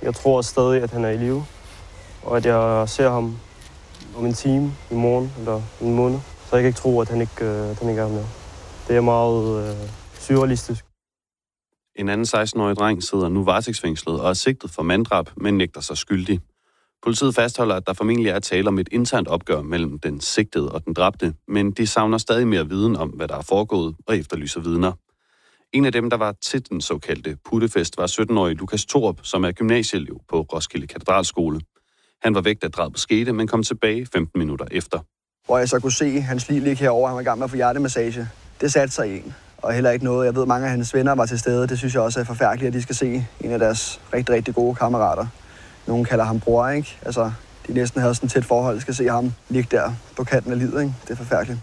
Jeg tror stadig, at han er i live, og at jeg ser ham om en time i morgen eller en måned. Så jeg kan ikke tro, at han ikke er med. Det er meget surrealistisk. En anden 16-årig dreng sidder nu varetægtsfængslet og er sigtet for manddrab, men nægter sig skyldig. Politiet fastholder, at der formentlig er tale om et internt opgør mellem den sigtede og den dræbte, men de savner stadig mere viden om, hvad der er foregået, og efterlyser vidner. En af dem, der var til den såkaldte puttefest, var 17-årig Lukas Thorup, som er gymnasieelev på Roskilde Katedralskole. Han var væk, da drabet skete, men kom tilbage 15 minutter efter. Hvor jeg så kunne se hans liv ligge herovre, han var i gang med at få hjertemassage. Det satte sig i en, og heller ikke noget. Jeg ved, mange af hans venner var til stede. Det synes jeg også er forfærdeligt, at de skal se en af deres rigtig, rigtig gode kammerater. Nogen kalder ham bror, ikke? Altså, de næsten havde sådan et tæt forhold, skal se ham ligge der på kanten af livet, ikke? Det er forfærdeligt.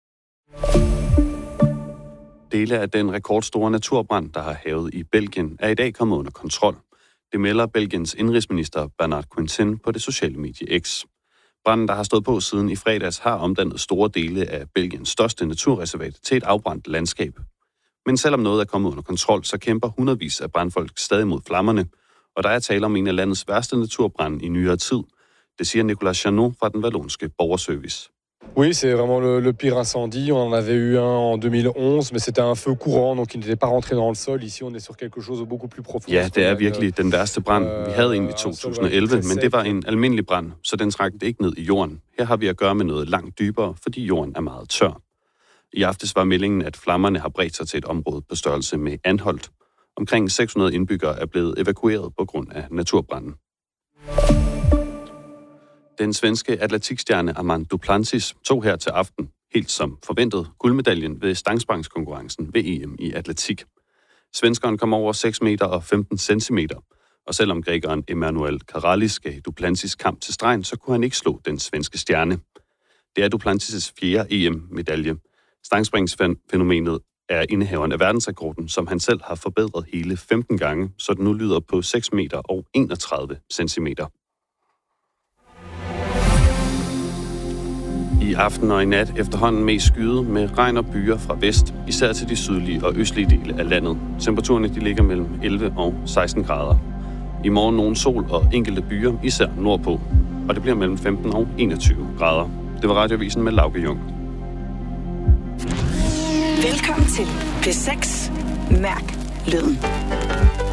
Dele af den rekordstore naturbrand, der har hærget i Belgien, er i dag kommet under kontrol. Det melder Belgiens indrigsminister Bernard Quintin på det sociale medie X. Branden, der har stået på siden i fredags, har omdannet store dele af Belgiens største naturreservat til et afbrændt landskab. Men selvom noget er kommet under kontrol, så kæmper hundredvis af brandfolk stadig mod flammerne, og der er tale om en af landets værste naturbrande i nyere tid. Det siger Nicolas Chanot fra den vallonske borgerservice. Oui, c'est vraiment le pire incendie. On en avait eu un en 2011, mais c'était un feu courant, donc il n'était pas rentré dans le sol. Ici, on est sur quelque chose de beaucoup plus profond. Ja, det er virkelig den værste brand. Vi havde en i 2011, men det var en almindelig brand, så den trak ikke ned i jorden. Her har vi at gøre med noget langt dybere, fordi jorden er meget tør. I aftes var meldingen, at flammerne har bredt sig til et område på størrelse med Anholt. Omkring 600 indbyggere er blevet evakueret på grund af naturbranden. Den svenske atletikstjerne Armand Duplantis tog her til aften, helt som forventet, guldmedaljen ved stangspangskonkurrencen ved EM i atletik. Svenskeren kom over 6 meter og 15 centimeter, og selvom grækeren Emanuel Karalis gav Duplantis kamp til stregen, så kunne han ikke slå den svenske stjerne. Det er Duplantis' 4. EM-medalje. Stangspringsfænomenet er indehaveren af verdensrekorden, som han selv har forbedret hele 15 gange, så den nu lyder på 6 meter og 31 centimeter. I aften og i nat efterhånden mest skyet med regn og byer fra vest, især til de sydlige og østlige dele af landet. Temperaturerne de ligger mellem 11 og 16 grader. I morgen nogen sol og enkelte byer, især nordpå, og det bliver mellem 15 og 21 grader. Det var Radioavisen med Lauke Jung. Velkommen til P6. Mærk lyden.